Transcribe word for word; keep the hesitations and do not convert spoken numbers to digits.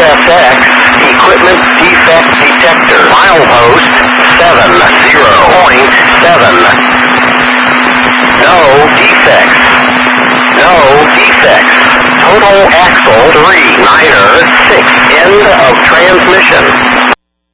S X, equipment defect detector. Milepost seven zero point seven. No defects. No defects. Total axle three niner six. End of transmission.